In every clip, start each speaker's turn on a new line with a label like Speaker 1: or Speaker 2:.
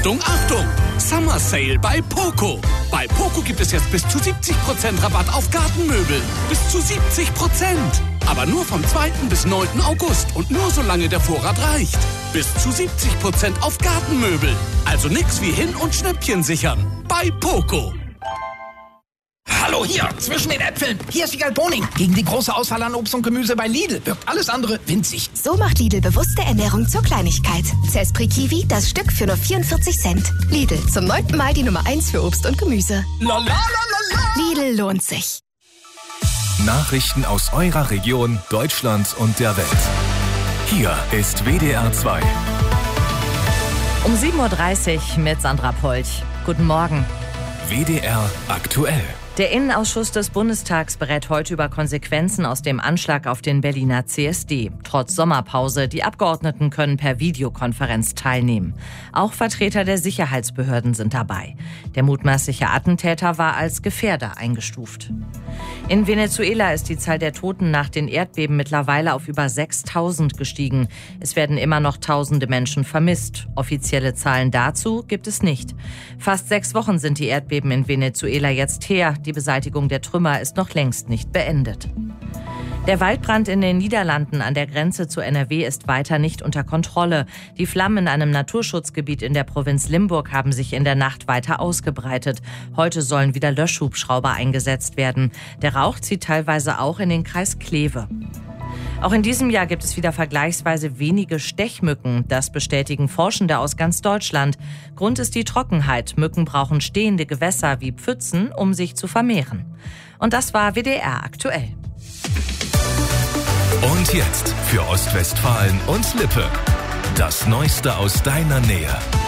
Speaker 1: Achtung, Achtung! Summer Sale bei Poco. Bei Poco gibt es jetzt bis zu 70% Rabatt auf Gartenmöbel. Bis zu 70%. Aber nur vom 2. bis 9. August und nur solange der Vorrat reicht. Bis zu 70% auf Gartenmöbel. Also nix wie hin- und Schnäppchen sichern. Bei Poco.
Speaker 2: Hallo hier, zwischen den Äpfeln. Hier ist Wiegald Boning. Gegen die große Auswahl an Obst und Gemüse bei Lidl wirkt alles andere winzig.
Speaker 3: So macht Lidl bewusste Ernährung zur Kleinigkeit. Zespri Kiwi, das Stück für nur 44 Cent. Lidl, zum 9. Mal die Nummer 1 für Obst und Gemüse. Lidl lohnt sich.
Speaker 4: Nachrichten aus eurer Region, Deutschland und der Welt. Hier ist WDR 2.
Speaker 5: Um 7.30 Uhr mit Sandra Polch. Guten Morgen.
Speaker 4: WDR aktuell.
Speaker 5: Der Innenausschuss des Bundestags berät heute über Konsequenzen aus dem Anschlag auf den Berliner CSD. Trotz Sommerpause, die Abgeordneten können per Videokonferenz teilnehmen. Auch Vertreter der Sicherheitsbehörden sind dabei. Der mutmaßliche Attentäter war als Gefährder eingestuft. In Venezuela ist die Zahl der Toten nach den Erdbeben mittlerweile auf über 6.000 gestiegen. Es werden immer noch tausende Menschen vermisst. Offizielle Zahlen dazu gibt es nicht. Fast 6 Wochen sind die Erdbeben in Venezuela jetzt her. Die Beseitigung der Trümmer ist noch längst nicht beendet. Der Waldbrand in den Niederlanden an der Grenze zu NRW ist weiter nicht unter Kontrolle. Die Flammen in einem Naturschutzgebiet in der Provinz Limburg haben sich in der Nacht weiter ausgebreitet. Heute sollen wieder Löschhubschrauber eingesetzt werden. Der Rauch zieht teilweise auch in den Kreis Kleve. Auch in diesem Jahr gibt es wieder vergleichsweise wenige Stechmücken. Das bestätigen Forschende aus ganz Deutschland. Grund ist die Trockenheit. Mücken brauchen stehende Gewässer wie Pfützen, um sich zu vermehren. Und das war WDR aktuell.
Speaker 4: Und jetzt für Ostwestfalen und Lippe. Das Neueste aus deiner Nähe.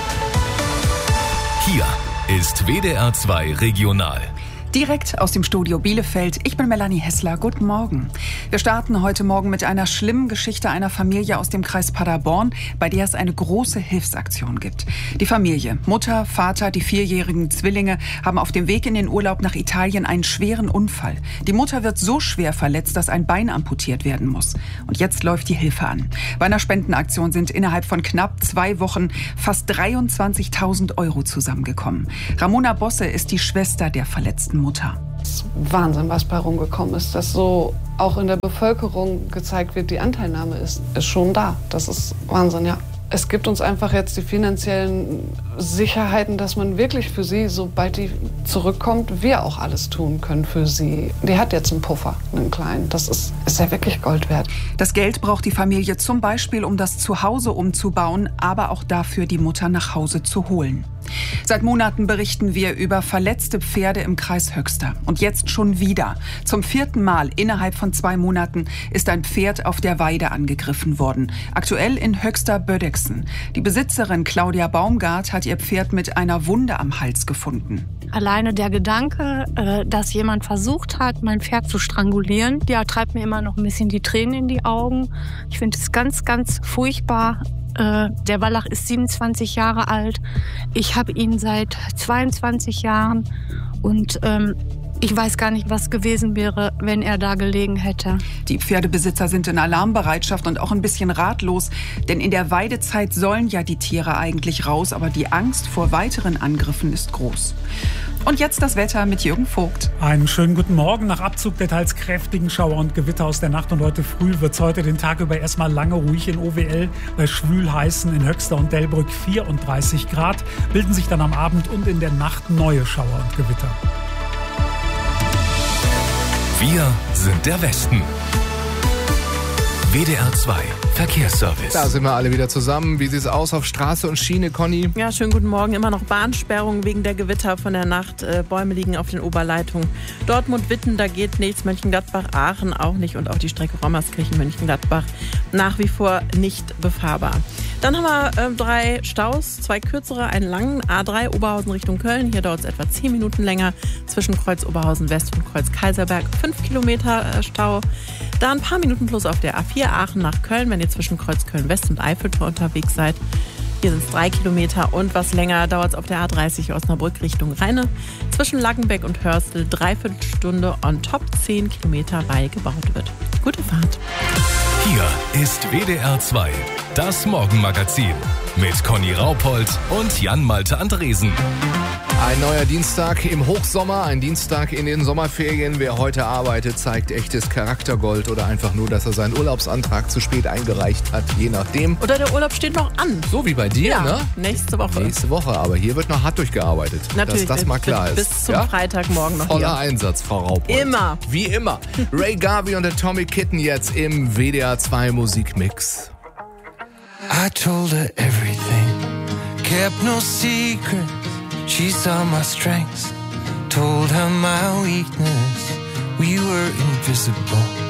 Speaker 4: Hier ist WDR 2 Regional.
Speaker 6: Direkt aus dem Studio Bielefeld. Ich bin Melanie Hessler. Guten Morgen. Wir starten heute Morgen mit einer schlimmen Geschichte einer Familie aus dem Kreis Paderborn, bei der es eine große Hilfsaktion gibt. Die Familie, Mutter, Vater, die 4-jährigen Zwillinge, haben auf dem Weg in den Urlaub nach Italien einen schweren Unfall. Die Mutter wird so schwer verletzt, dass ein Bein amputiert werden muss. Und jetzt läuft die Hilfe an. Bei einer Spendenaktion sind innerhalb von knapp 2 Wochen fast 23.000 € zusammengekommen. Ramona Bosse ist die Schwester der verletzten Mutter.
Speaker 7: Es ist Wahnsinn, was bei rumgekommen ist, dass so auch in der Bevölkerung gezeigt wird, die Anteilnahme ist schon da. Das ist Wahnsinn, ja. Es gibt uns einfach jetzt die finanziellen Sicherheiten, dass man wirklich für sie, sobald die zurückkommt, wir auch alles tun können für sie. Die hat jetzt einen Puffer, einen kleinen. Das ist ja wirklich Gold wert.
Speaker 6: Das Geld braucht die Familie zum Beispiel, um das Zuhause umzubauen, aber auch dafür, die Mutter nach Hause zu holen. Seit Monaten berichten wir über verletzte Pferde im Kreis Höxter. Und jetzt schon wieder. Zum 4. Mal innerhalb von 2 Monaten ist ein Pferd auf der Weide angegriffen worden. Aktuell in Höxter-Bödexen. Die Besitzerin Claudia Baumgart hat ihr Pferd mit einer Wunde am Hals gefunden.
Speaker 8: Alleine der Gedanke, dass jemand versucht hat, mein Pferd zu strangulieren, der treibt mir immer noch ein bisschen die Tränen in die Augen. Ich finde es ganz, ganz furchtbar. Der Wallach ist 27 Jahre alt. Ich habe ihn seit 22 Jahren und ich weiß gar nicht, was gewesen wäre, wenn er da gelegen hätte.
Speaker 6: Die Pferdebesitzer sind in Alarmbereitschaft und auch ein bisschen ratlos, denn in der Weidezeit sollen ja die Tiere eigentlich raus, aber die Angst vor weiteren Angriffen ist groß. Und jetzt das Wetter mit Jürgen Vogt.
Speaker 9: Einen schönen guten Morgen. Nach Abzug der teils kräftigen Schauer und Gewitter aus der Nacht und heute früh wird es heute den Tag über erstmal lange ruhig in OWL. Bei schwül heißen in Höxter und Delbrück 34 Grad. Bilden sich dann am Abend und in der Nacht neue Schauer und Gewitter.
Speaker 4: Wir sind der Westen. WDR 2 Verkehrsservice.
Speaker 10: Da sind wir alle wieder zusammen. Wie sieht es aus auf Straße und Schiene, Conny?
Speaker 11: Ja, schönen guten Morgen. Immer noch Bahnsperrungen wegen der Gewitter von der Nacht. Bäume liegen auf den Oberleitungen. Dortmund-Witten, da geht nichts. Mönchengladbach-Aachen auch nicht. Und auch die Strecke Rommerskirchen-Mönchengladbach nach wie vor nicht befahrbar. Dann haben wir 3 Staus, 2 kürzere, einen langen A3 Oberhausen Richtung Köln. Hier dauert es etwa 10 Minuten länger zwischen Kreuz Oberhausen West und Kreuz Kaiserberg. 5 Kilometer Stau. Da ein paar Minuten plus auf der A4 Aachen nach Köln, wenn ihr zwischen Kreuz Köln West und Eiffeltor unterwegs seid. Hier sind es 3 Kilometer und was länger dauert es auf der A30 Osnabrück Richtung Rheine. Zwischen Lackenbeck und Hörstel 3/4 Stunde on top 10 Kilometer, weil gebaut wird. Gute Fahrt.
Speaker 4: Hier ist WDR 2 Das Morgenmagazin mit Conny Raupold und Jan-Malte Andresen.
Speaker 10: Ein neuer Dienstag im Hochsommer, ein Dienstag in den Sommerferien. Wer heute arbeitet, zeigt echtes Charaktergold oder einfach nur, dass er seinen Urlaubsantrag zu spät eingereicht hat, je nachdem.
Speaker 11: Oder der Urlaub steht noch an.
Speaker 10: So wie bei dir,
Speaker 11: ja,
Speaker 10: ne?
Speaker 11: Nächste Woche.
Speaker 10: Nächste Woche, aber hier wird noch hart durchgearbeitet.
Speaker 11: Natürlich,
Speaker 10: dass das mal klar ist.
Speaker 11: Bis zum Freitagmorgen noch
Speaker 10: Voller
Speaker 11: hier.
Speaker 10: Einsatz, Frau Raupold.
Speaker 11: Immer.
Speaker 10: Wie immer. Ray Garvey und Atomic Kitten jetzt im WDR 2 Musikmix.
Speaker 12: I told her everything, kept no secrets. She saw my strengths, told her my weakness. We were invisible.